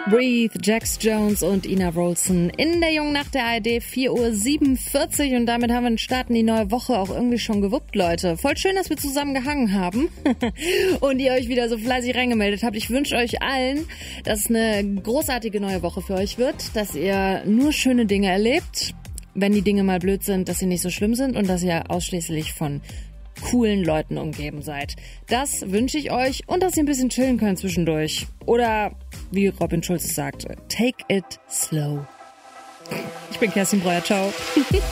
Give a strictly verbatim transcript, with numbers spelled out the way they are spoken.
Breathe, Jax Jones und Ina Wroldsen in der jungen Nacht der A R D, vier Uhr siebenundvierzig, und damit haben wir den Start in die neue Woche auch irgendwie schon gewuppt, Leute. Voll schön, dass wir zusammen gehangen haben und ihr euch wieder so fleißig reingemeldet habt. Ich wünsche euch allen, dass es eine großartige neue Woche für euch wird, dass ihr nur schöne Dinge erlebt, wenn die Dinge mal blöd sind, dass sie nicht so schlimm sind und dass ihr ausschließlich von coolen Leuten umgeben seid. Das wünsche ich euch, und dass ihr ein bisschen chillen könnt zwischendurch. Oder, wie Robin Schulz sagt, take it slow. Ich bin Kerstin Breuer, ciao.